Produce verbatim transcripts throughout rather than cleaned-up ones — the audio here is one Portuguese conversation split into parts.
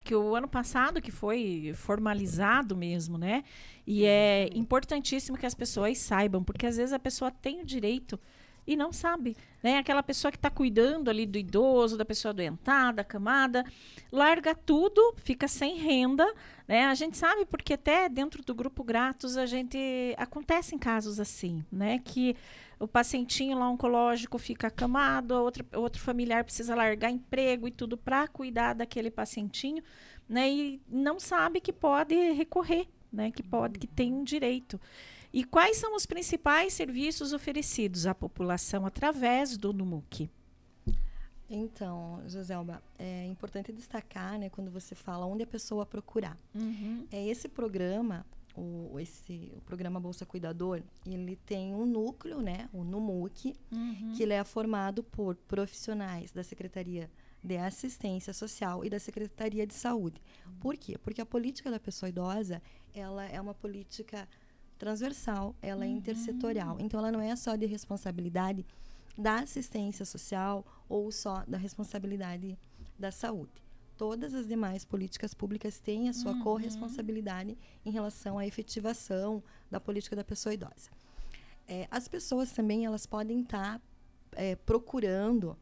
que o ano passado que foi formalizado mesmo, né? E é importantíssimo que as pessoas saibam, porque às vezes a pessoa tem o direito e não sabe, né? Aquela pessoa que está cuidando ali do idoso, da pessoa adoentada, acamada, larga tudo, fica sem renda, né? A gente sabe porque até dentro do Grupo Gratos a gente acontecem casos assim, né? Que o pacientinho lá oncológico fica acamado, a outra, outro familiar precisa largar emprego e tudo para cuidar daquele pacientinho, né? E não sabe que pode recorrer, né? Que pode, que tem um direito. E quais são os principais serviços oferecidos à população através do NUMUC? Então, Joselba, é importante destacar, né, quando você fala onde a pessoa procurar. Uhum. É esse programa, o, esse, o programa Bolsa Cuidador, ele tem um núcleo, né, o NUMUC, Uhum. que ele é formado por profissionais da Secretaria de Assistência Social e da Secretaria de Saúde. Por quê? Porque a política da pessoa idosa, ela é uma política transversal, ela é Uhum. intersetorial. Então, ela não é só de responsabilidade da assistência social ou só da responsabilidade da saúde. Todas as demais políticas públicas têm a sua Uhum. corresponsabilidade em relação à efetivação da política da pessoa idosa. É, as pessoas também elas podem estar é, procurando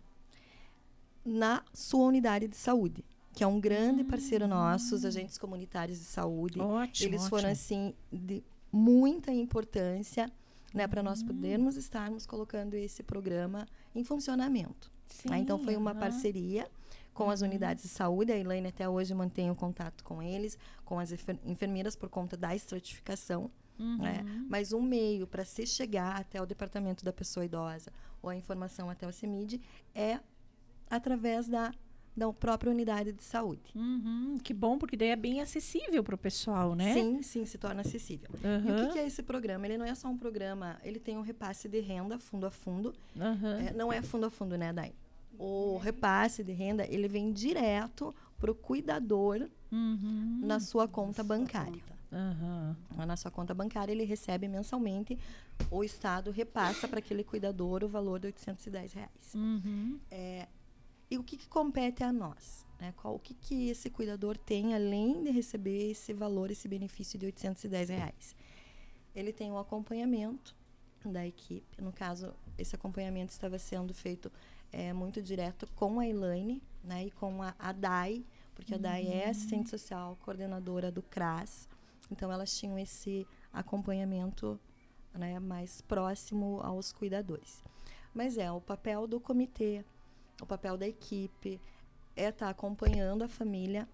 na sua unidade de saúde, que é um grande parceiro Uhum. nosso, os agentes comunitários de saúde. Ótimo, Eles foram, ótimo. assim, de muita importância, né, Uhum. para nós podermos estarmos colocando esse programa em funcionamento. Sim, Tá? Então, foi uma uhum. parceria com Uhum. as unidades de saúde. A Elaine até hoje mantém o contato com eles, com as enfer- enfermeiras por conta da estratificação. Uhum. Né? Mas um meio para se chegar até o departamento da pessoa idosa ou a informação até o CEMID é através da, da própria unidade de saúde. Uhum. Que bom, porque daí é bem acessível para o pessoal, né? Sim, sim, se torna acessível. Uhum. E o que, que é esse programa? Ele não é só um programa, ele tem um repasse de renda fundo a fundo. Uhum. É, não é fundo a fundo, né, Dai? O repasse de renda, ele vem direto para o cuidador Uhum. na sua conta bancária. Conta. Uhum. Na sua conta bancária, ele recebe mensalmente, o Estado repassa para aquele cuidador o valor de oitocentos e dez reais. Uhum. É, e o que, que compete a nós? Né? Qual, o que, que esse cuidador tem, além de receber esse valor, esse benefício de oitocentos e dez reais? Ele tem um acompanhamento da equipe. No caso, esse acompanhamento estava sendo feito é, muito direto com a Elaine, né, e com a, a D A I, porque a D A I é assistente social, coordenadora do CRAS. Então, elas tinham esse acompanhamento, né, mais próximo aos cuidadores. Mas é o papel do comitê, o papel da equipe é estar acompanhando a família,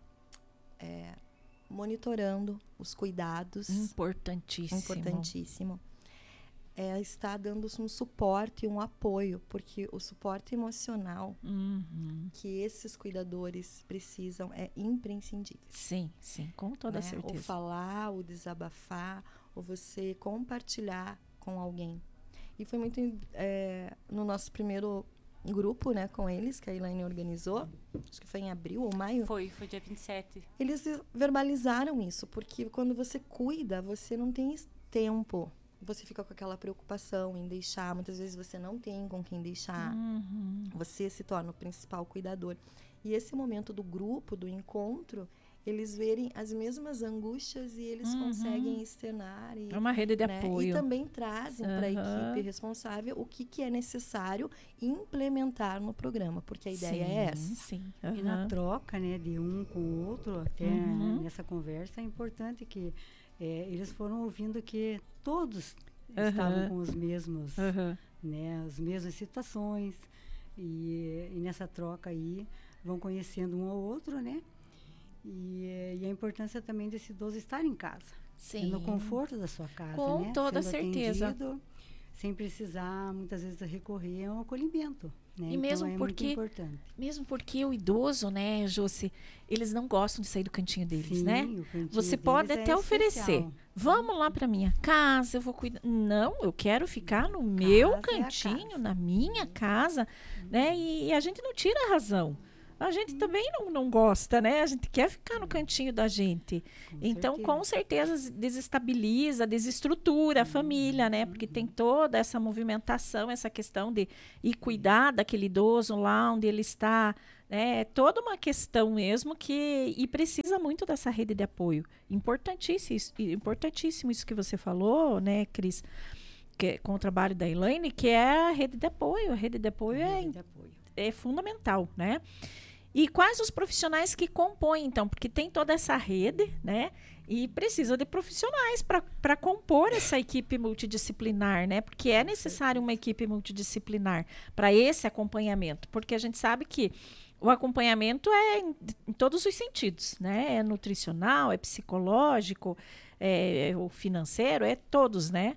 é, monitorando os cuidados. Importantíssimo. Importantíssimo. É estar dando um suporte e um apoio, porque o suporte emocional Uhum. que esses cuidadores precisam é imprescindível. Sim, sim, com toda né? certeza. O falar, o desabafar, ou você compartilhar com alguém. E foi muito é, no nosso primeiro grupo, né, com eles, que a Elaine organizou, acho que foi em abril ou maio. Foi, foi dia vinte e sete. Eles verbalizaram isso, porque quando você cuida, você não tem tempo. Você fica com aquela preocupação em deixar, muitas vezes você não tem com quem deixar. Uhum. Você se torna o principal cuidador. E esse momento do grupo, do encontro, eles verem as mesmas angústias e eles Uhum. conseguem externar. E, É uma rede de né, apoio. E também trazem para a Uhum. equipe responsável o que, que é necessário implementar no programa, porque a ideia sim, é essa. Sim, E na uhum. troca, né, de um com o outro, até Uhum. nessa conversa, é importante que é, eles foram ouvindo que todos Uhum. estavam com os mesmos, Uhum. né, as mesmas situações, e, e nessa troca aí vão conhecendo um ao outro, né? E, e a importância também desse idoso estar em casa, Sim. no conforto da sua casa, Com né? toda Sendo certeza. atendido, sem precisar muitas vezes recorrer a um acolhimento, né? E Então mesmo é porque- muito importante. Mesmo porque o idoso, né, Jossi, eles não gostam de sair do cantinho deles, Sim, né? o cantinho Você deles pode é até oferecer. especial. Vamos lá para minha casa, eu vou cuidar. Não, eu quero ficar no meu é a cantinho, casa. na minha casa, né? E, e a gente não tira a razão. A gente também não, não gosta, né? A gente quer ficar no cantinho da gente. Com Então, certeza. com certeza, desestabiliza, desestrutura a família, né? Porque tem toda essa movimentação, essa questão de ir cuidar daquele idoso lá onde ele está, É toda uma questão mesmo que e precisa muito dessa rede de apoio. Importantíssimo, isso- importantíssimo isso que você falou, né, Cris, que, com o trabalho da Elaine, que é a rede de apoio. A rede de apoio é, Rede de apoio. é fundamental, né? E quais os profissionais que compõem, então? Porque tem toda essa rede, né? E precisa de profissionais para compor essa equipe multidisciplinar, né? Porque é necessário uma equipe multidisciplinar para esse acompanhamento. Porque a gente sabe que o acompanhamento é em, em todos os sentidos, né? É nutricional, é psicológico, é, é o financeiro, é todos, né?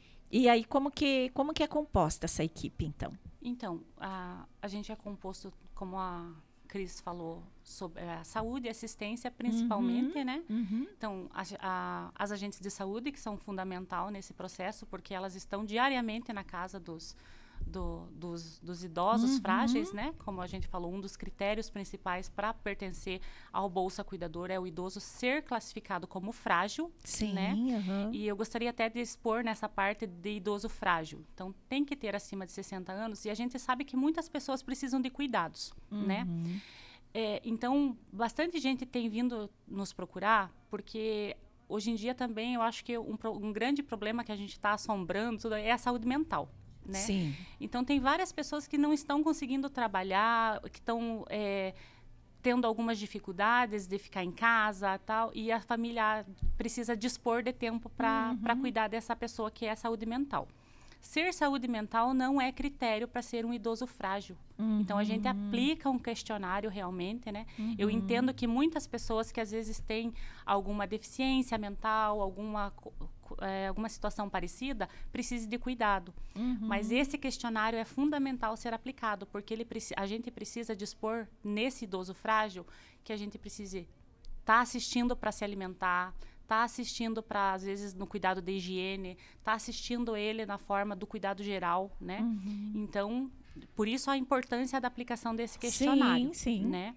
E aí, como que, como que é composta essa equipe, então? Então, a, a gente é composto, como a Cris falou, sobre a saúde e assistência, principalmente, né? Uhum. Então, a, a, as agentes de saúde, que são fundamental nesse processo, porque elas estão diariamente na casa dos, do, dos, dos idosos Uhum. frágeis, né? Como a gente falou, um dos critérios principais para pertencer ao Bolsa Cuidador é o idoso ser classificado como frágil, Sim, né? aham. E eu gostaria até de expor nessa parte de idoso frágil. Então, tem que ter acima de sessenta anos e a gente sabe que muitas pessoas precisam de cuidados, né? Uhum. É, então, bastante gente tem vindo nos procurar, porque hoje em dia também eu acho que um, pro- um grande problema que a gente está assombrando tudo é a saúde mental, né? Sim. Então, tem várias pessoas que não estão conseguindo trabalhar, que estão é, tendo algumas dificuldades de ficar em casa tal, e a família precisa dispor de tempo para Uhum. cuidar dessa pessoa que é saúde mental. Ser saúde mental não é critério para ser um idoso frágil. Uhum. Então, a gente aplica um questionário realmente, né? Uhum. Eu entendo que muitas pessoas que às vezes têm alguma deficiência mental, alguma, co- co- eh, alguma situação parecida, precisem de cuidado. Uhum. Mas esse questionário é fundamental ser aplicado, porque ele preci- a gente precisa dispor, nesse idoso frágil, que a gente precise estar assistindo para se alimentar, tá assistindo para, às vezes, no cuidado da higiene, tá assistindo ele na forma do cuidado geral, né? Uhum. Então, por isso a importância da aplicação desse questionário, Sim, sim. né?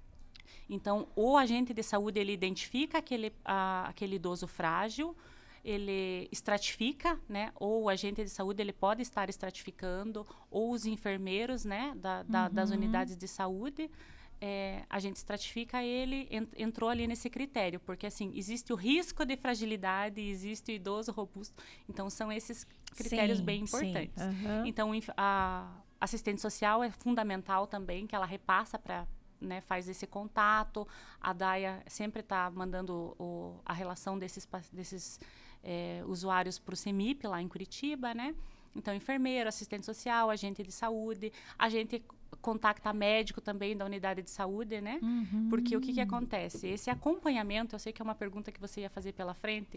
Então, o agente de saúde, ele identifica aquele, a, aquele idoso frágil, ele estratifica, né? Ou o agente de saúde, ele pode estar estratificando, ou os enfermeiros, né? Da, da, das Uhum. unidades de saúde, é, a gente estratifica ele, en- entrou ali nesse critério, porque assim, existe o risco de fragilidade, existe o idoso robusto, então são esses critérios Sim, bem sim. importantes. Aham. Então, inf- a assistente social é fundamental também, que ela repassa para, né, faz esse contato. A Daia sempre está mandando o, a relação desses, pa- desses eh, usuários para o CEMIP, lá em Curitiba, né? Então, enfermeiro, assistente social, agente de saúde, a gente contacta médico também da unidade de saúde, né? Uhum. Porque o que, que acontece? Esse acompanhamento, eu sei que é uma pergunta que você ia fazer pela frente,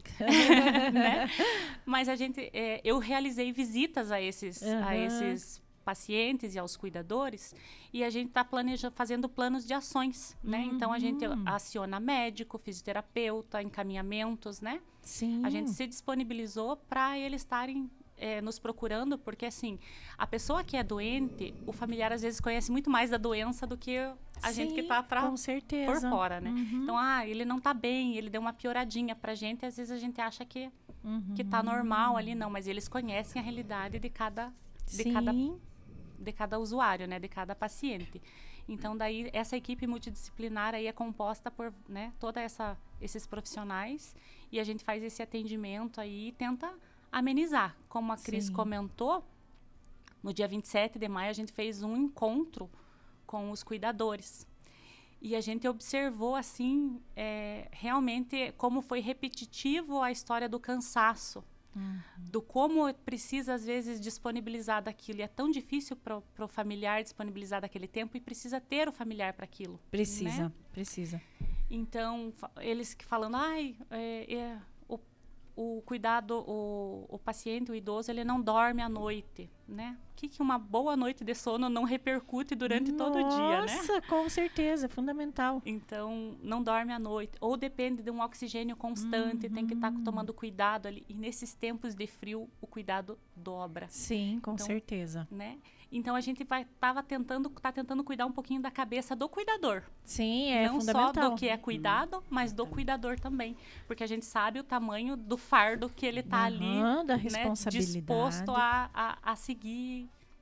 né? Mas a gente, é, eu realizei visitas a esses, a Aham. esses pacientes e aos cuidadores, e a gente está planejando, fazendo planos de ações, né? Então a gente Uhum. aciona médico, fisioterapeuta, encaminhamentos, né? Sim. A gente se disponibilizou para eles estarem é, nos procurando, porque assim, a pessoa que é doente, o familiar às vezes conhece muito mais da doença do que a gente que Sim, está pra, com por certeza. fora, né? Uhum. Então, ah, ele não tá bem, ele deu uma pioradinha pra gente, às vezes a gente acha que, Uhum. que tá normal ali, não, mas eles conhecem a realidade de cada, de Sim. cada, de cada usuário, né? De cada paciente. Então, daí, essa equipe multidisciplinar aí é composta por, né, toda essa esses profissionais, e a gente faz esse atendimento aí e tenta amenizar. Como a Cris Sim. comentou, no dia vinte e sete de maio a gente fez um encontro com os cuidadores. E a gente observou, assim, é, realmente como foi repetitivo a história do cansaço, Uhum. do como precisa, às vezes, disponibilizar daquilo. E é tão difícil para o familiar disponibilizar daquele tempo, e precisa ter o familiar para aquilo. Precisa, né? precisa. Então, fa- eles que falando, ai, é, é, o, o cuidado, o, o paciente, o idoso, ele não dorme à noite, né? O que, que uma boa noite de sono não repercute durante todo o dia, né? Nossa, com certeza, é fundamental. Então, não dorme à noite. Ou depende de um oxigênio constante, tem que estar tomando cuidado ali. E nesses tempos de frio, o cuidado dobra, Sim, com Então, certeza. né? Então, a gente vai, tava tentando, tá tentando cuidar um pouquinho da cabeça do cuidador. Sim, é Não só fundamental. do que é cuidado, mas do cuidador também. Porque a gente sabe o tamanho do fardo que ele está ali, Aham, da né, responsabilidade. disposto a, a, a seguir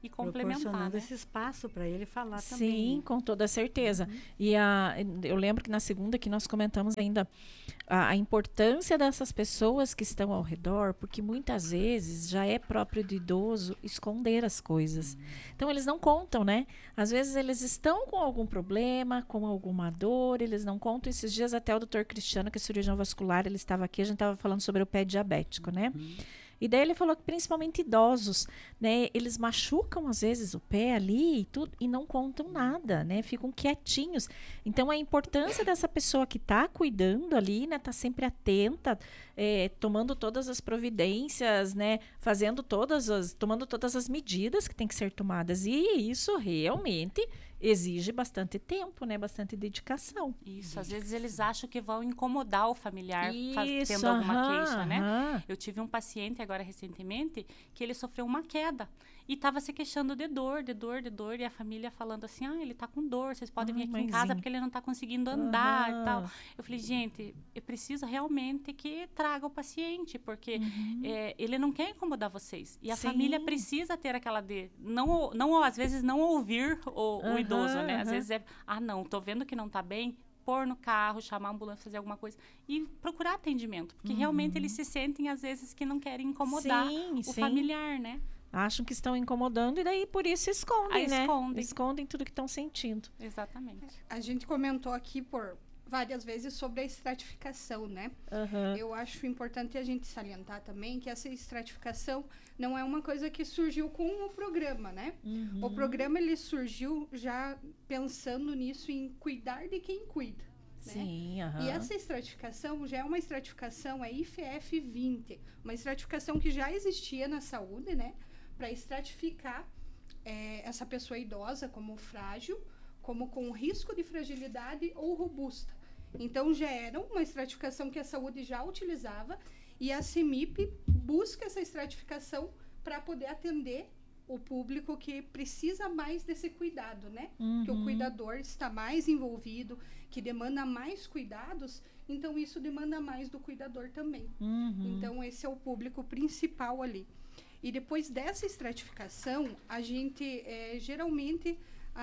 e complementar, proporcionando né? esse espaço para ele falar Sim, também. Sim, com toda certeza. Uhum. E a, eu lembro que na segunda que nós comentamos ainda a, a importância dessas pessoas que estão ao redor, porque muitas vezes já é próprio do idoso esconder as coisas. Uhum. Então eles não contam, né? Às vezes eles estão com algum problema, com alguma dor, eles não contam. Esses dias até o doutor Cristiano, que é cirurgião vascular, ele estava aqui, a gente estava falando sobre o pé diabético, né? Uhum. E daí ele falou que principalmente idosos, né, eles machucam às vezes o pé ali e tudo e não contam nada, né, ficam quietinhos. Então a importância dessa pessoa que está cuidando ali, né, tá sempre atenta, é, tomando todas as providências, né, fazendo todas as, tomando todas as medidas que tem que ser tomadas. E isso realmente exige bastante tempo, né, bastante dedicação. Isso, às vezes eles acham que vão incomodar o familiar Isso, tendo alguma aham, queixa, né? aham. Eu tive um paciente agora recentemente que ele sofreu uma queda e estava se queixando de dor, de dor, de dor, e a família falando assim, ah, ele tá com dor, vocês podem Ai, vir aqui mãezinha. em casa porque ele não tá conseguindo andar Aham. e tal. Eu falei, gente, eu preciso realmente que traga o paciente, porque Uhum. é, ele não quer incomodar vocês. E a Sim. família precisa ter aquela de, não, não às vezes não ouvir o, o Aham, idoso, né? Às aham. vezes é, ah, não, tô vendo que não tá bem, pôr no carro, chamar a ambulância, fazer alguma coisa e procurar atendimento, porque Uhum. realmente eles se sentem às vezes que não querem incomodar Sim, o sim. familiar, né? Acham que estão incomodando e daí por isso escondem, Ah, né? escondem. Escondem tudo que estão sentindo. Exatamente. A gente comentou aqui por várias vezes sobre a estratificação, né? Aham. Eu acho importante a gente salientar também que essa estratificação não é uma coisa que surgiu com o programa, né? Uhum. O programa ele surgiu já pensando nisso em cuidar de quem cuida, né? Sim, aham. E essa estratificação já é uma estratificação, é I F F vinte, uma estratificação que já existia na saúde, né? Para estratificar é, essa pessoa idosa como frágil, como com risco de fragilidade ou robusta. Então, já era uma estratificação que a saúde já utilizava e a CEMIP busca essa estratificação para poder atender o público que precisa mais desse cuidado, né? Uhum. Que o cuidador está mais envolvido, que demanda mais cuidados, então isso demanda mais do cuidador também. Uhum. Então, esse é o público principal ali. E depois dessa estratificação, a gente, é, geralmente,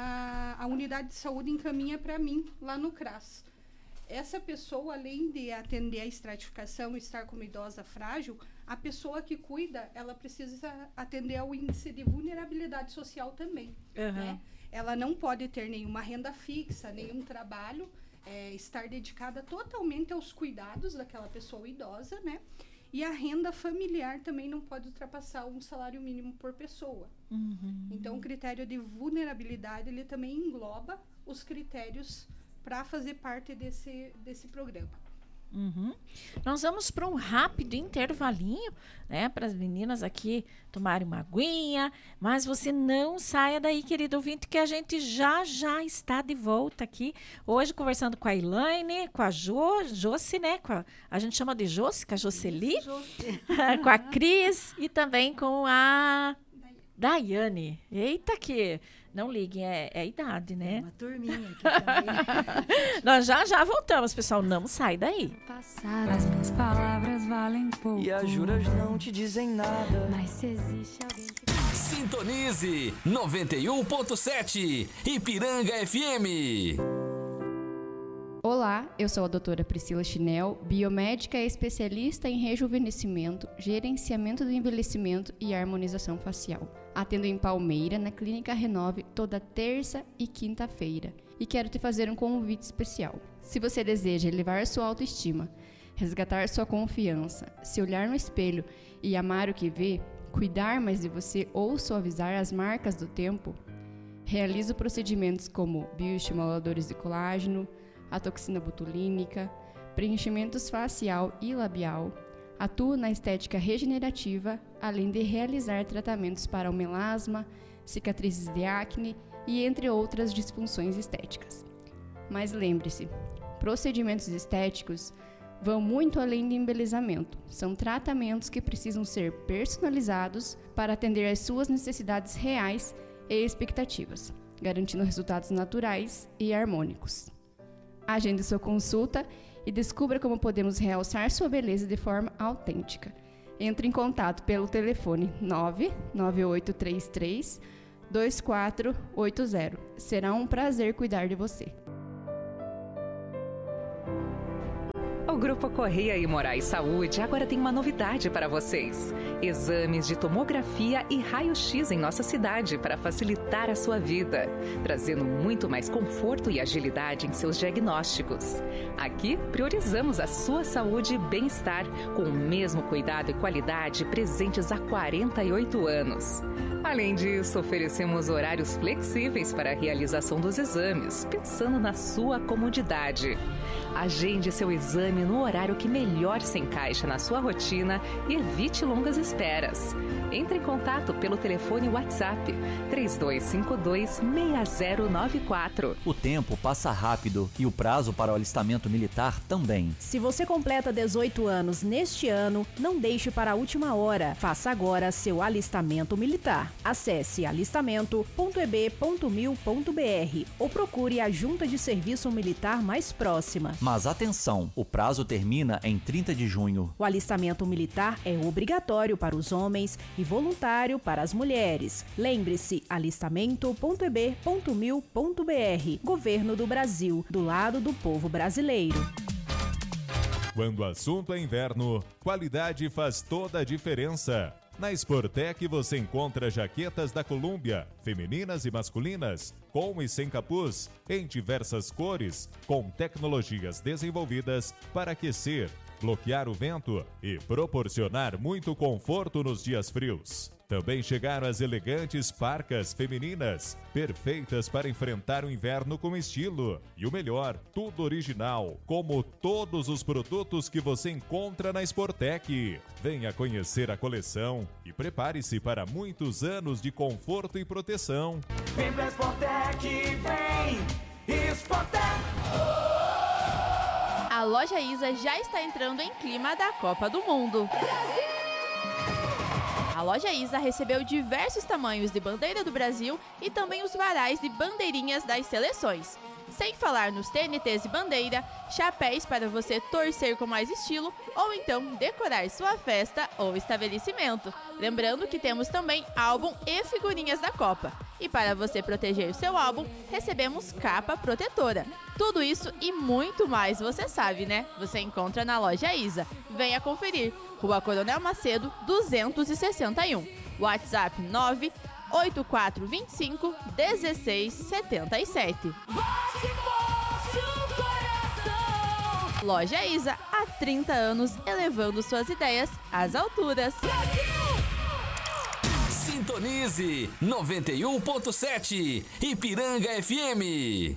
a, a unidade de saúde encaminha para mim, lá no CRAS. Essa pessoa, além de atender a estratificação e estar como idosa frágil, a pessoa que cuida, ela precisa atender ao índice de vulnerabilidade social também, Aham. né? Ela não pode ter nenhuma renda fixa, nenhum trabalho, é, estar dedicada totalmente aos cuidados daquela pessoa idosa, né? E a renda familiar também não pode ultrapassar um salário mínimo por pessoa. Uhum. Então, o critério de vulnerabilidade, ele também engloba os critérios para fazer parte desse, desse programa. Uhum. Nós vamos para um rápido intervalinho, né, para as meninas aqui tomarem uma aguinha, mas você não saia daí, querido ouvinte, que a gente já já está de volta aqui, hoje conversando com a Elaine, com a Jo, Josi, né, com a, a gente chama de Josi, com a Jocely, com a Cris e também com a Daiane. Eita que... Não liguem, é, é a idade, né? Uma turminha aqui também. Nós já já voltamos, pessoal. Não sai daí. Passar, as minhas palavras valem pouco. E as juras não te dizem nada. Mas se existe alguém que... Sintonize noventa e um ponto sete Ipiranga F M. Olá, eu sou a doutora Priscila Chinel, biomédica e especialista em rejuvenescimento, gerenciamento do envelhecimento e harmonização facial. Atendo em Palmeira, na Clínica Renove, toda terça e quinta-feira. E quero te fazer um convite especial. Se você deseja elevar sua autoestima, resgatar sua confiança, se olhar no espelho e amar o que vê, cuidar mais de você ou suavizar as marcas do tempo, realizo procedimentos como bioestimuladores de colágeno, a toxina botulínica, preenchimentos facial e labial, atuo na estética regenerativa, além de realizar tratamentos para o melasma, cicatrizes de acne e entre outras disfunções estéticas. Mas lembre-se, procedimentos estéticos vão muito além de embelezamento. São tratamentos que precisam ser personalizados para atender às suas necessidades reais e expectativas, garantindo resultados naturais e harmônicos. Agende sua consulta e descubra como podemos realçar sua beleza de forma autêntica. Entre em contato pelo telefone nove nove oito três três, dois quatro oito zero. Será um prazer cuidar de você. O Grupo Correia e Moraes Saúde agora tem uma novidade para vocês. Exames de tomografia e raio-x em nossa cidade para facilitar a sua vida, trazendo muito mais conforto e agilidade em seus diagnósticos. Aqui, priorizamos a sua saúde e bem-estar, com o mesmo cuidado e qualidade presentes há quarenta e oito anos. Além disso, oferecemos horários flexíveis para a realização dos exames, pensando na sua comodidade. Agende seu exame no horário que melhor se encaixa na sua rotina e evite longas esperas. Entre em contato pelo telefone WhatsApp três dois cinco dois, seis zero nove quatro. O tempo passa rápido e o prazo para o alistamento militar também. Se você completa dezoito anos neste ano, não deixe para a última hora. Faça agora seu alistamento militar. Acesse alistamento ponto e b ponto mil ponto b r ou procure a Junta de Serviço Militar mais próxima. Mas atenção, o prazo termina em trinta de junho. O alistamento militar é obrigatório para os homens e voluntário para as mulheres. Lembre-se, alistamento ponto e b ponto mil ponto b r. Governo do Brasil, do lado do povo brasileiro. Quando o assunto é inverno, qualidade faz toda a diferença. Na Sportec você encontra jaquetas da Columbia, femininas e masculinas, com e sem capuz, em diversas cores, com tecnologias desenvolvidas para aquecer, bloquear o vento e proporcionar muito conforto nos dias frios. Também chegaram as elegantes parcas femininas, perfeitas para enfrentar o inverno com estilo. E o melhor, tudo original, como todos os produtos que você encontra na Sportec. Venha conhecer a coleção e prepare-se para muitos anos de conforto e proteção. Vem pra Sportec, vem! Sportec! A loja Isa já está entrando em clima da Copa do Mundo. A loja Isa recebeu diversos tamanhos de bandeira do Brasil e também os varais de bandeirinhas das seleções. Sem falar nos T N Ts de bandeira, chapéus para você torcer com mais estilo ou então decorar sua festa ou estabelecimento. Lembrando que temos também álbum e figurinhas da Copa. E para você proteger o seu álbum, recebemos capa protetora. Tudo isso e muito mais, você sabe, né? Você encontra na loja Isa. Venha conferir. Rua Coronel Macedo, duzentos e sessenta e um. WhatsApp nove oito quatro dois cinco um seis sete sete. Loja Isa, há trinta anos, elevando suas ideias às alturas. Sintonize noventa e um ponto sete, Ipiranga F M.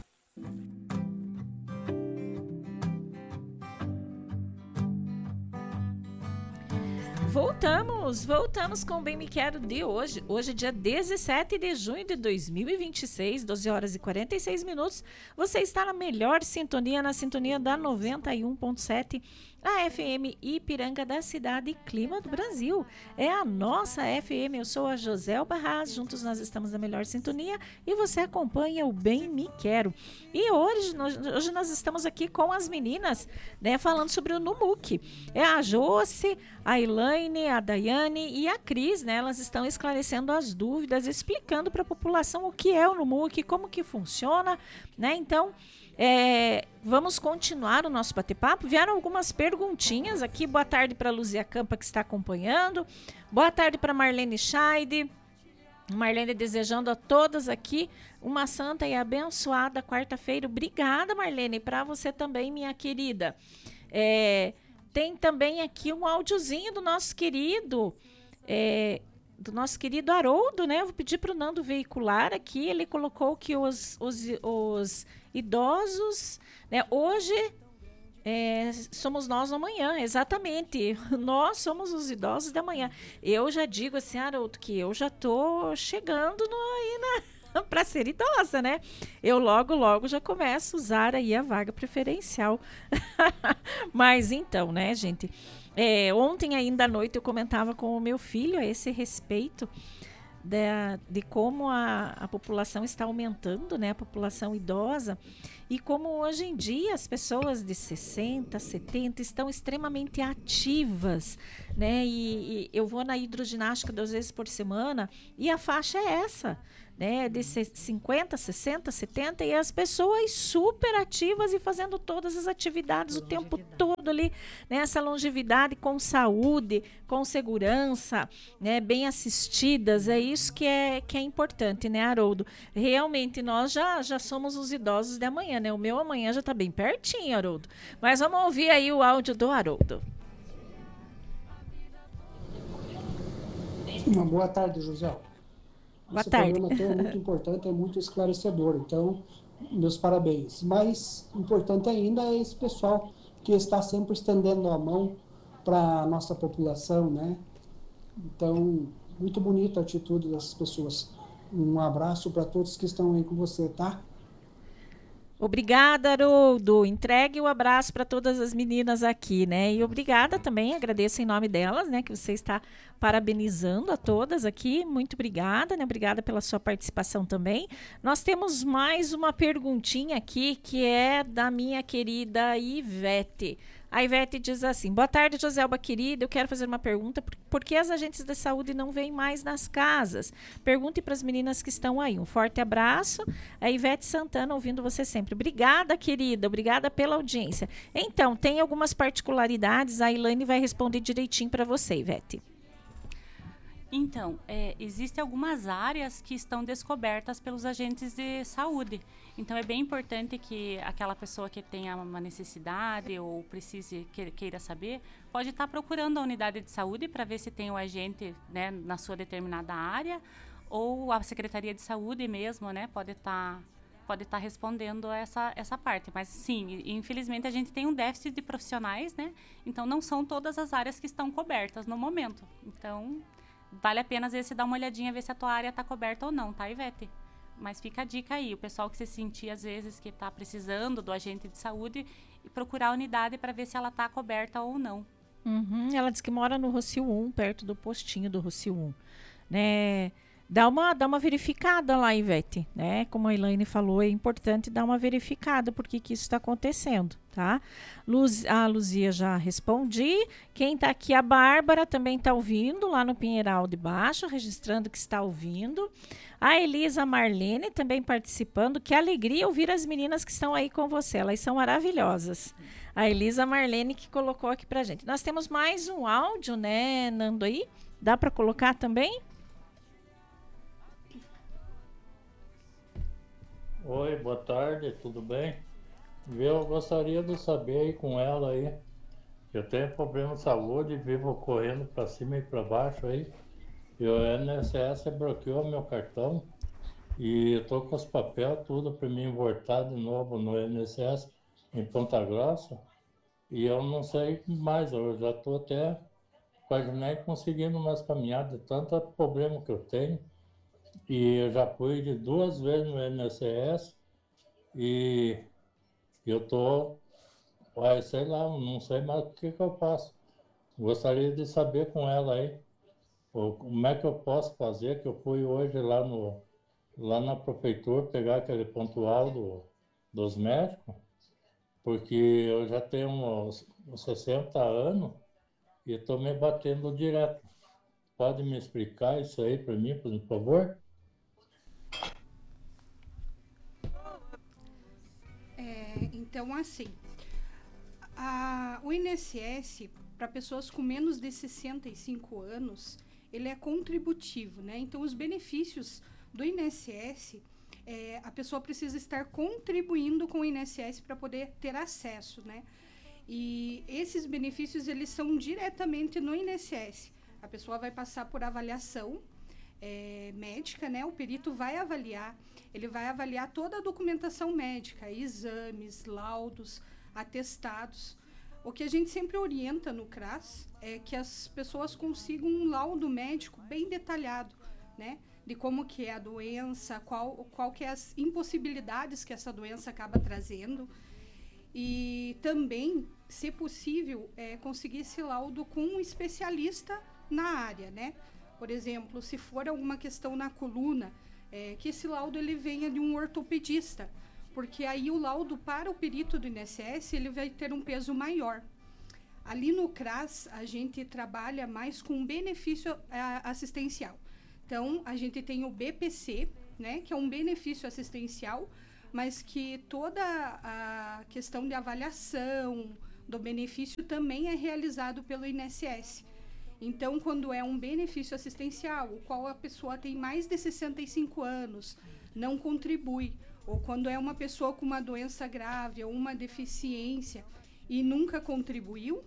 Voltamos, voltamos com o Bem Me Quero de hoje. Hoje é dia dezessete de junho de dois mil e vinte e seis, doze horas e quarenta e seis minutos. Você está na melhor sintonia, na sintonia da noventa e um ponto sete, a F M Ipiranga da cidade e clima do Brasil. É a nossa F M, eu sou a José Barras, juntos nós estamos na melhor sintonia e você acompanha o Bem Me Quero. E hoje nós, hoje nós estamos aqui com as meninas, né, falando sobre o Numuc. É a Joce, a Elaine, a Daiane e a Cris, né? Elas estão esclarecendo as dúvidas, explicando para a população o que é o Numuc, como que funciona, né? Então, é, vamos continuar o nosso bate-papo. Vieram algumas perguntinhas aqui. Boa tarde para a Luzia Campa, que está acompanhando. Boa tarde para Marlene Scheide. Marlene desejando a todas aqui uma santa e abençoada quarta-feira. Obrigada, Marlene, para você também, minha querida. É... Tem também aqui um áudiozinho do nosso querido, é, do nosso querido Haroldo, né? Eu vou pedir para o Nando veicular aqui. Ele colocou que os, os, os idosos, né? Hoje é, somos nós no amanhã, exatamente. Nós somos os idosos da manhã. Eu já digo assim, Haroldo, que eu já tô chegando no, aí na... para ser idosa, né? Eu logo, logo já começo a usar aí a vaga preferencial. Mas então, né, gente? É, ontem ainda à noite eu comentava com o meu filho a esse respeito de, de como a, a população está aumentando, né? A população idosa. E como hoje em dia as pessoas de sessenta, setenta estão extremamente ativas, né? E, e eu vou na hidroginástica duas vezes por semana e a faixa é essa, né, de cinquenta, sessenta, setenta, e as pessoas super ativas e fazendo todas as atividades o tempo todo ali, né, essa longevidade com saúde, com segurança, né, bem assistidas, é isso que é, que é importante, né, Haroldo? Realmente, nós já, já somos os idosos de amanhã, né, o meu amanhã já está bem pertinho, Haroldo, mas vamos ouvir aí o áudio do Haroldo. Uma boa tarde, José. Boa Esse tarde. programa é muito importante, é muito esclarecedor, então, meus parabéns. Mas importante ainda é esse pessoal que está sempre estendendo a mão para a nossa população, né? Então, muito bonita a atitude dessas pessoas. Um abraço para todos que estão aí com você, tá? Obrigada, Haroldo. Entregue o abraço para todas as meninas aqui, né? E obrigada também, agradeço em nome delas, né? Que você está parabenizando a todas aqui. Muito obrigada, né? Obrigada pela sua participação também. Nós temos mais uma perguntinha aqui, que é da minha querida Ivete. A Ivete diz assim: boa tarde, Joselba querida, eu quero fazer uma pergunta, por, por que as agentes de saúde não vêm mais nas casas? Pergunte para as meninas que estão aí. Um forte abraço. A Ivete Santana ouvindo você sempre. Obrigada, querida, obrigada pela audiência. Então, tem algumas particularidades, a Elaine vai responder direitinho para você, Ivete. Então, é, existem algumas áreas que estão descobertas pelos agentes de saúde. Então, é bem importante que aquela pessoa que tenha uma necessidade ou precise, queira saber, pode estar procurando a unidade de saúde para ver se tem o agente, né, na sua determinada área, ou a Secretaria de Saúde mesmo, né, pode estar pode estar respondendo essa, essa parte. Mas, sim, infelizmente, a gente tem um déficit de profissionais, né? Então, não são todas as áreas que estão cobertas no momento. Então, vale a pena, às vezes, você dar uma olhadinha, ver se a tua área está coberta ou não, tá, Ivete? Mas fica a dica aí, o pessoal que se sentir, às vezes, que está precisando do agente de saúde, e procurar a unidade para ver se ela está coberta ou não. Uhum, ela diz que mora no Rocio um, perto do postinho do Rocio um, né? Dá uma, dá uma verificada lá, Ivete, né? Como a Elaine falou, é importante dar uma verificada porque que isso está acontecendo, tá? Luz, a Luzia já respondi. Quem está aqui, a Bárbara, também está ouvindo lá no Pinheiral de Baixo, registrando que está ouvindo. A Elisa Marlene também participando. Que alegria ouvir as meninas que estão aí com você, elas são maravilhosas. A Elisa Marlene que colocou aqui pra gente. Nós temos mais um áudio, né, Nando, aí? Dá para colocar também? Oi, boa tarde, tudo bem? Eu gostaria de saber aí com ela aí, eu tenho problema de saúde, vivo correndo para cima e para baixo aí, e o I N S S bloqueou meu cartão e eu tô com os papéis tudo para me voltar de novo no I N S S em Ponta Grossa e eu não sei mais, eu já tô até quase nem conseguindo mais caminhar de tanto problema que eu tenho. E eu já fui de duas vezes no I N S S e eu tô, uai, sei lá, não sei mais o que que eu faço. Gostaria de saber com ela aí, como é que eu posso fazer, que eu fui hoje lá, no, lá na prefeitura pegar aquele pontual do, dos médicos, porque eu já tenho uns, uns sessenta anos e estou me batendo direto. Pode me explicar isso aí para mim, por favor? Então, assim, a, o I N S S, para pessoas com menos de sessenta e cinco anos, ele é contributivo, né? Então, os benefícios do I N S S, é, a pessoa precisa estar contribuindo com o I N S S para poder ter acesso, né? E esses benefícios, eles são diretamente no I N S S. A pessoa vai passar por avaliação É, médica, né? O perito vai avaliar, ele vai avaliar toda a documentação médica, exames, laudos, atestados. O que a gente sempre orienta no C R A S é que as pessoas consigam um laudo médico bem detalhado, né? De como que é a doença, qual, qual que é as impossibilidades que essa doença acaba trazendo. E também, se possível, é, conseguir esse laudo com um especialista na área, né? Por exemplo, se for alguma questão na coluna, é, que esse laudo ele venha de um ortopedista, porque aí o laudo para o perito do I N S S ele vai ter um peso maior. Ali no C R A S, a gente trabalha mais com benefício a, assistencial. Então, a gente tem o B P C, né, que é um benefício assistencial, mas que toda a questão de avaliação do benefício também é realizado pelo I N S S. Então, quando é um benefício assistencial, o qual a pessoa tem mais de sessenta e cinco anos, não contribui, ou quando é uma pessoa com uma doença grave ou uma deficiência e nunca contribuiu,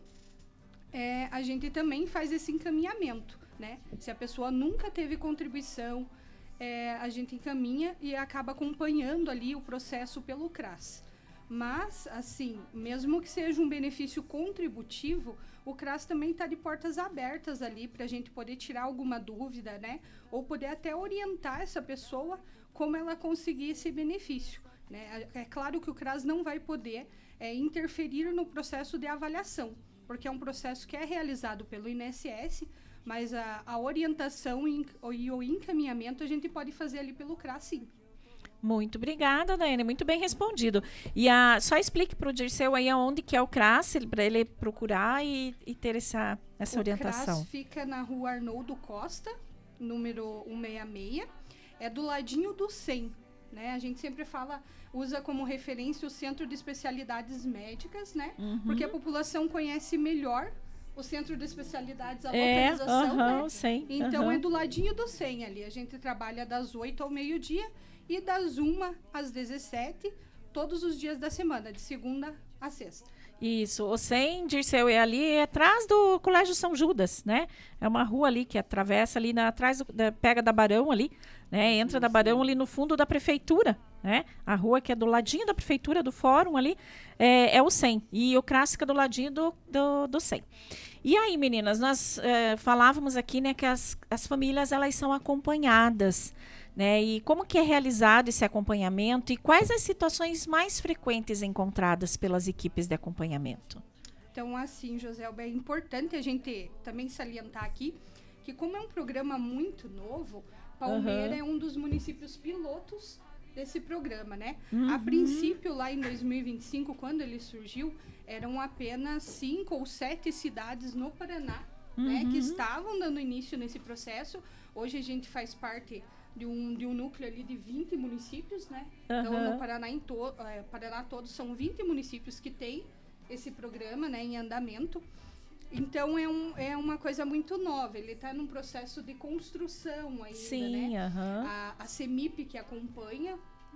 é, a gente também faz esse encaminhamento, né? Se a pessoa nunca teve contribuição, é, a gente encaminha e acaba acompanhando ali o processo pelo CRAS. Mas, assim, mesmo que seja um benefício contributivo, o CRAS também está de portas abertas ali para a gente poder tirar alguma dúvida, né? Ou poder até orientar essa pessoa como ela conseguir esse benefício, né? É claro que o CRAS não vai poder é, interferir no processo de avaliação, porque é um processo que é realizado pelo I N S S, mas a, a orientação e, e o encaminhamento a gente pode fazer ali pelo CRAS, sim. Muito obrigada, Daiane, muito bem respondido. E a, só explique para o Dirceu aí aonde que é o CRAS, para ele procurar e, e ter essa, essa o orientação. O CRAS fica na rua Arnoldo Costa, número cento e sessenta e seis, é do ladinho do C E M, né? A gente sempre fala, usa como referência o Centro de Especialidades Médicas, né? Uhum. Porque a população conhece melhor o Centro de Especialidades, a é, localização, uhum, né? Sim, então, uhum. é do ladinho do C E M ali. A gente trabalha das oito ao meio-dia e das uma às dezessete, todos os dias da semana, de segunda a sexta. Isso, o C E M, Dirceu, é ali é atrás do Colégio São Judas, né? É uma rua ali que atravessa ali, na, atrás, do, da, pega da Barão ali, né? Entra da Barão ali no fundo da prefeitura, né? A rua que é do ladinho da prefeitura, do fórum ali, é, é o C E M. E o CRAS fica do ladinho do, do, do C E M. E aí, meninas, nós é, falávamos aqui, né, que as, as famílias, elas são acompanhadas, né? E como que é realizado esse acompanhamento e quais as situações mais frequentes encontradas pelas equipes de acompanhamento? Então, assim, Joselba, é importante a gente também salientar aqui que, como é um programa muito novo, Palmeira uhum. é um dos municípios pilotos desse programa, né? Uhum. A princípio, lá em dois mil e vinte e cinco, quando ele surgiu, eram apenas cinco ou sete cidades no Paraná, uhum. né, que estavam dando início nesse processo. Hoje a gente faz parte de um, de um núcleo ali de vinte municípios, né? Uhum. Então, no Paraná, em to, é, Paraná todos são vinte municípios que têm esse programa, né, em andamento. Então, é, um, é uma coisa muito nova. Ele está num processo de construção ainda, Sim, né? Uhum. A, a CEMIP que acompanha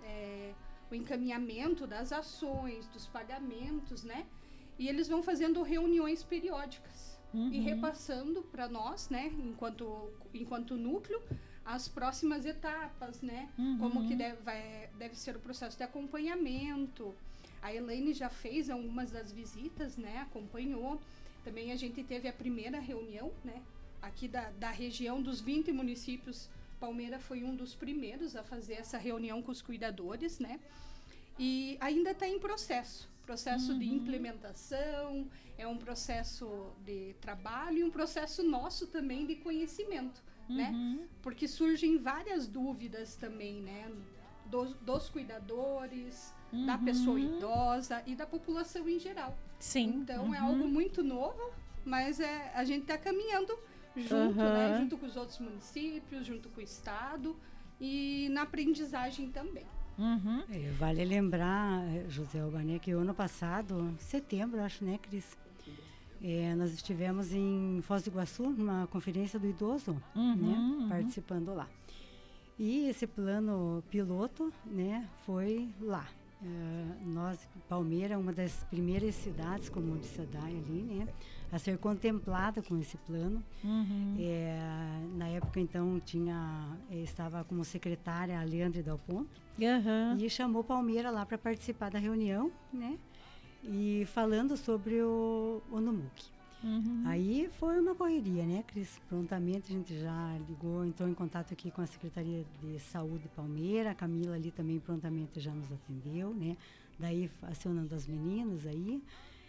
é, o encaminhamento das ações, dos pagamentos, né? E eles vão fazendo reuniões periódicas uhum. e repassando para nós, né, enquanto, enquanto núcleo, as próximas etapas, né? Uhum. Como que deve, vai, deve ser o processo de acompanhamento. A Elaine já fez algumas das visitas, né? Acompanhou. Também a gente teve a primeira reunião, né? Aqui da, da região dos vinte municípios, Palmeira foi um dos primeiros a fazer essa reunião com os cuidadores, né? E ainda está em processo. Processo uhum. de implementação, é um processo de trabalho e um processo nosso também de conhecimento, uhum. né? Porque surgem várias dúvidas também, né? Dos, dos cuidadores, uhum. da pessoa idosa e da população em geral. Sim. Então, uhum. é algo muito novo, mas é, a gente está caminhando junto, uhum. né? Junto com os outros municípios, junto com o Estado e na aprendizagem também. Uhum. É, vale lembrar, Joselba, né, que o ano passado, setembro, acho, né, Cris? É, nós estivemos em Foz do Iguaçu, numa conferência do idoso, uhum, né, uhum. participando lá. E esse plano piloto, né, foi lá. Uh, nós, Palmeira, uma das primeiras cidades, como disse a Day ali, né, a ser contemplada com esse plano. Uhum. É, na época, então, tinha, estava como secretária a Leandre Dal Ponte, uhum. e chamou Palmeira lá para participar da reunião, né, e falando sobre o, o Numuc. Uhum. Aí foi uma correria, né, Cris? Prontamente a gente já ligou, entrou em contato aqui com a Secretaria de Saúde de Palmeira, a Camila ali também prontamente já nos atendeu, né? Daí acionando as meninas aí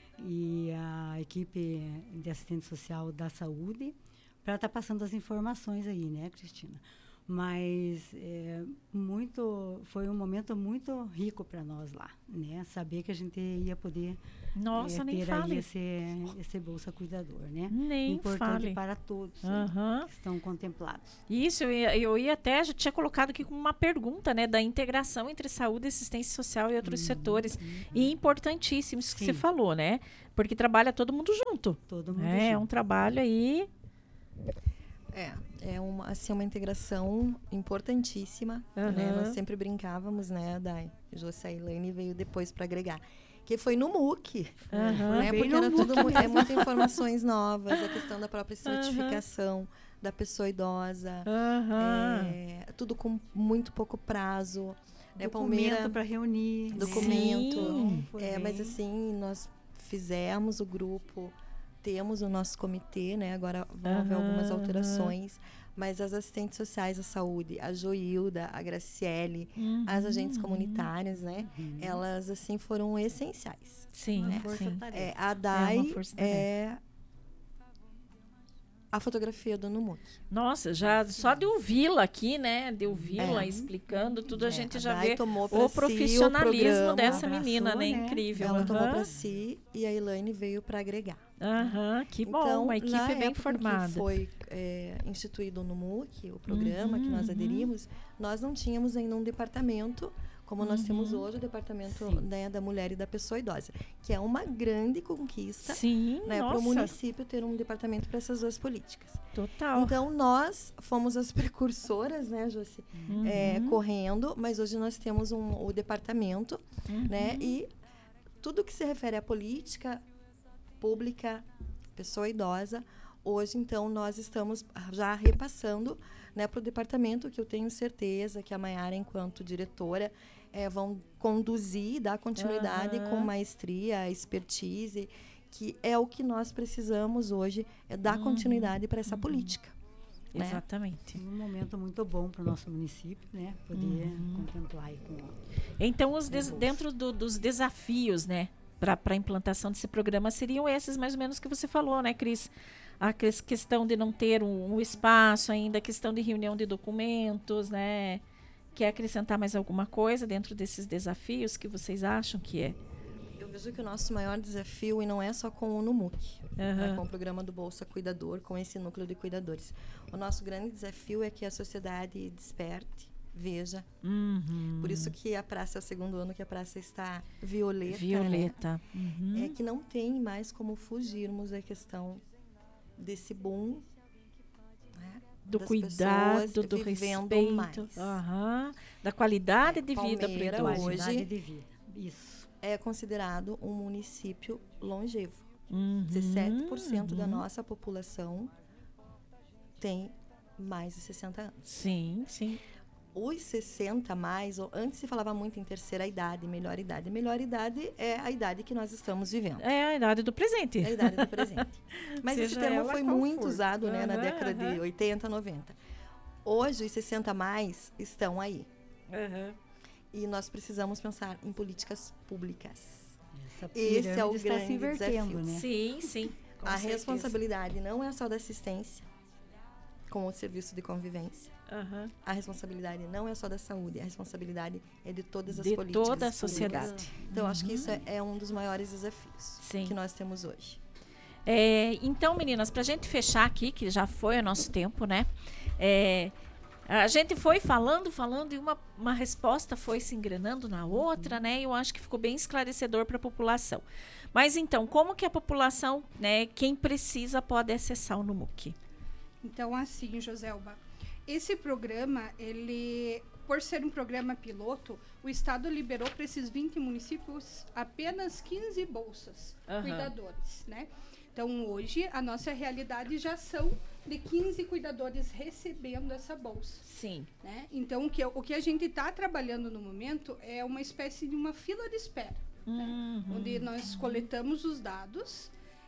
e a equipe de assistente social da saúde para estar tá passando as informações aí, né, Cristina? Mas é, muito, foi um momento muito rico para nós lá, né? Saber que a gente ia poder Nossa, é, nem ter fale. aí esse, esse Bolsa Cuidador, né? Nem Importante fale. para todos, Aham. né, que estão contemplados. Isso, eu ia, eu ia até, já tinha colocado aqui como uma pergunta, né, da integração entre saúde, assistência social e outros Uhum, setores. uhum. E importantíssimo isso que Sim. você falou, né? Porque trabalha todo mundo junto. Todo mundo É, é um junto. trabalho aí. É, é uma, assim, uma integração importantíssima, né? Aham. Nós sempre brincávamos, né, Dai? José e Elaine veio depois para agregar. Que foi no M U C, Aham. né? Bem Porque no era M U C tudo mu- é muitas informações novas, a questão da própria Aham. estratificação da pessoa idosa, Aham. é, tudo com muito pouco prazo. Né, Documento Palmeira, para reunir. né? documento. Sim. Foi É, mas bem- assim, nós fizemos o grupo, temos o nosso comitê, né? Agora vão haver algumas Aham, alterações. Mas as assistentes sociais da saúde, a Joilda, a Graciele, as agentes comunitárias, né? Elas, assim, foram essenciais. Sim, né? sim. É, a É Dai uma força-tarefa. é a fotografia do Numuc. Nossa, já só de ouvi-la aqui, né? De ouvi-la É. explicando tudo, a É, gente a já Dai vê tomou pra o si o profissionalismo programa, dessa abraçou, menina, né? né? Incrível. Ela tomou Aham. para si e a Elaine veio para agregar. Aham, que bom, Então, uma equipe na bem época formada. que foi é, instituído o Numuc, o programa que nós Uhum, aderimos, nós não tínhamos ainda um departamento como nós temos Uhum. hoje, o departamento Sim. né, da mulher e da pessoa idosa, que é uma grande conquista Sim, né, para o nossa, município ter um departamento para essas duas políticas. total. Então, nós fomos as precursoras, né, Josi, Uhum. é, correndo, mas hoje nós temos um, o departamento, Uhum. né, e tudo que se refere à política pública, pessoa idosa, hoje, então, nós estamos já repassando né, para o departamento, que eu tenho certeza que a Maiara, enquanto diretora, é, vão conduzir, dar continuidade Aham. com maestria, expertise, que é o que nós precisamos hoje, é dar Uhum. continuidade para essa política. Né? Exatamente. Um momento muito bom para o nosso município, né? Poder Uhum. contemplar aí com Então, os des- dentro do- dos desafios, né, para a implantação desse programa seriam esses mais ou menos que você falou, né, Cris? A ques- questão de não ter um, um espaço ainda, a questão de reunião de documentos, né? Quer acrescentar mais alguma coisa dentro desses desafios que vocês acham que é? Eu vejo que o nosso maior desafio, e não é só com o Numuc, né, Aham. com o programa do Bolsa Cuidador, com esse núcleo de cuidadores. O nosso grande desafio é que a sociedade desperte, veja. Uhum. Por isso que a praça é o segundo ano que a praça está violeta. Violeta. Né? Uhum. É que não tem mais como fugirmos da questão desse boom, né, Do das cuidado, pessoas do vivendo respeito, mais. aham, da qualidade É, de vida Palmeira para o idoso. hoje qualidade de vida. Isso. é considerado um município longevo. Uhum, dezessete por cento da uhum. nossa população tem mais de sessenta anos. Sim, sim. Os sessenta a mais, ou antes se falava muito em terceira idade, melhor idade. Melhor idade é a idade que nós estamos vivendo. É a idade do presente. É a idade do presente. Mas esse Seja termo ela foi qual muito for. usado né, na Aham, década de aham. oitenta, noventa. Hoje, os sessenta a mais estão aí. Aham. E nós precisamos pensar em políticas públicas. Essa Esse é o pirâmide está grande se invertendo, desafio. né? Sim, sim. com A certeza. responsabilidade não é só da assistência, com o serviço de convivência. Aham. A responsabilidade não é só da saúde, a responsabilidade é de todas as De políticas toda a públicas. sociedade. Então, acho que isso é, é um dos maiores desafios Sim. que nós temos hoje. É, então, meninas, para a gente fechar aqui, que já foi o nosso tempo, né? É, a gente foi falando, falando, e uma, uma resposta foi se engrenando na outra, né? E eu acho que ficou bem esclarecedor para a população. Mas então, como que a população, né, quem precisa, pode acessar o Numuc? Então, assim, Joselba, esse programa, ele, por ser um programa piloto, o Estado liberou para esses vinte municípios apenas quinze bolsas Aham. cuidadores, né? Então, hoje, a nossa realidade já são de quinze cuidadores recebendo essa bolsa. Sim. Né? Então, o que, o que a gente está trabalhando no momento é uma espécie de uma fila de espera, Uhum. onde nós coletamos os dados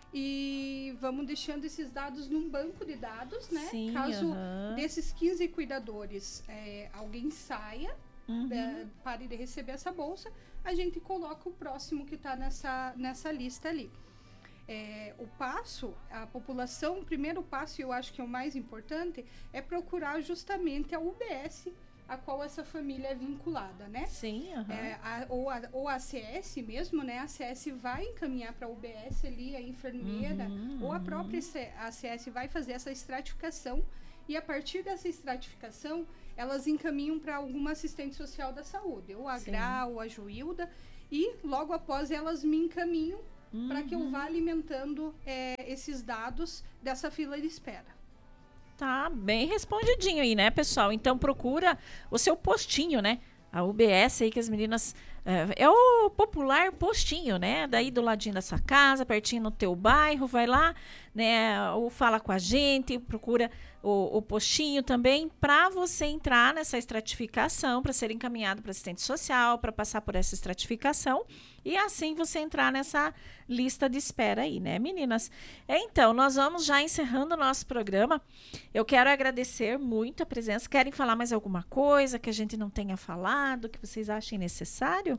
e vamos deixando esses dados num banco de dados, né? Sim, Caso aham. desses quinze cuidadores é, alguém saia, Uhum. é, pare de receber essa bolsa, a gente coloca o próximo que está nessa, nessa lista ali. É, o passo, a população, o primeiro passo, e eu acho que é o mais importante, é procurar justamente a U B S a qual essa família é vinculada, né? Sim, uhum. é, a, ou, a, ou a A C S mesmo, né? A A C S vai encaminhar para a U B S ali, a enfermeira, Uhum, ou a uhum. própria A C S vai fazer essa estratificação, e a partir dessa estratificação, elas encaminham para alguma assistente social da saúde, ou a Sim. Gra, ou a Joilda, e logo após elas me encaminham Uhum. para que eu vá alimentando é, esses dados dessa fila de espera. Tá bem respondidinho aí, né, pessoal? Então procura o seu postinho, né? A U B S aí que as meninas... É, é o popular postinho, né? Daí do ladinho da sua casa, pertinho no teu bairro, vai lá, né? Ou fala com a gente, procura o, o postinho também para você entrar nessa estratificação, para ser encaminhado para assistente social, para passar por essa estratificação e assim você entrar nessa lista de espera aí, né, meninas? Então, nós vamos já encerrando o nosso programa. Eu quero agradecer muito a presença. Querem falar mais alguma coisa que a gente não tenha falado, que vocês achem necessário?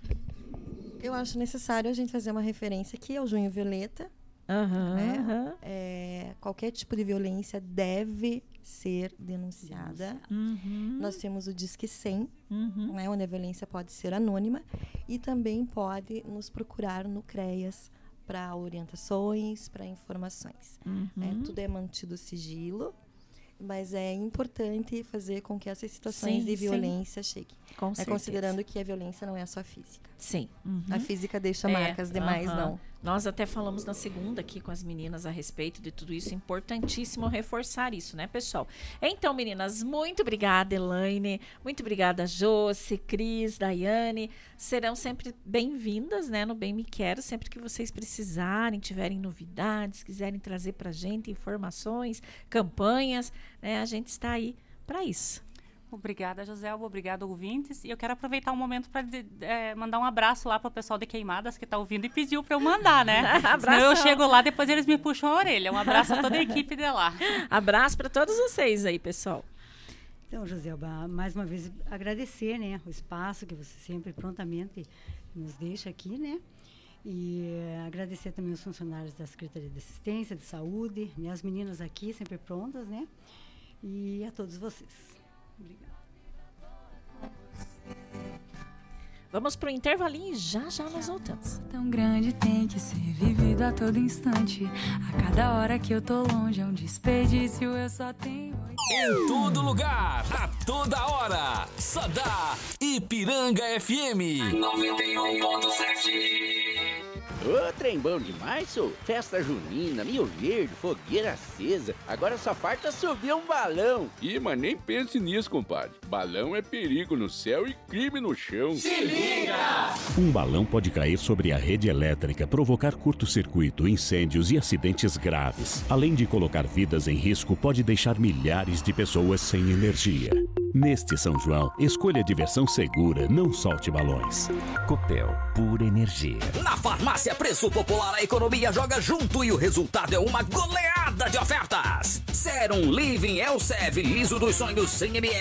Eu acho necessário a gente fazer uma referência aqui ao Junho Violeta. Uhum, né? uhum. É, qualquer tipo de violência deve ser denunciada. Uhum. Nós temos o Disque cem, uhum. né, onde a violência pode ser anônima, e também pode nos procurar no CREAS para orientações, para informações. Uhum. Né? Tudo é mantido sigilo, mas é importante fazer com que essas situações Sim, de sim. violência cheguem. Com é certeza. Considerando que a violência não é só física. Sim. Uhum. A física deixa É, marcas demais, aham. não. Nós até falamos na segunda aqui com as meninas a respeito de tudo isso. Importantíssimo reforçar isso, né, pessoal? Então, meninas, muito obrigada, Elaine. Muito obrigada, Josi, Cris, Daiane. Serão sempre bem-vindas, né, no Bem Me Quero, sempre que vocês precisarem, tiverem novidades, quiserem trazer pra gente informações, campanhas, né, a gente está aí para isso. Obrigada, Joselba. Obrigada, ouvintes. E eu quero aproveitar um momento para é, mandar um abraço lá para o pessoal de Queimadas que está ouvindo e pediu para eu mandar, né? Senão eu chego lá, depois eles me puxam a orelha. Um abraço a toda a equipe de lá. Abraço para todos vocês aí, pessoal. Então, Joselba, mais uma vez agradecer, né, o espaço que você sempre prontamente nos deixa aqui, né? E eh, agradecer também os funcionários da Secretaria de Assistência, de Saúde, minhas meninas aqui sempre prontas, né? E a todos vocês. Obrigada. Vamos pro intervalinho e já já nós voltamos. Tão grande tem que ser vivido a todo instante. A cada hora que eu tô longe é um desperdício, eu só tenho... Em todo lugar, a toda hora, só dá Ipiranga F M noventa e um ponto sete. Ô, trem bom demais, sou. Festa junina, Mio Verde, fogueira acesa. Agora só falta subir um balão. Ih, mas nem pense nisso, compadre. Balão é perigo no céu e crime no chão. Se liga! Um balão pode cair sobre a rede elétrica, provocar curto-circuito, incêndios e acidentes graves. Além de colocar vidas em risco, pode deixar milhares de pessoas sem energia. Neste São João, escolha diversão segura, não solte balões. Copel, pura energia. Na farmácia Preço Popular, a economia joga junto e o resultado é uma goleada de ofertas. Serum Living Elsev Liso dos Sonhos cem mililitros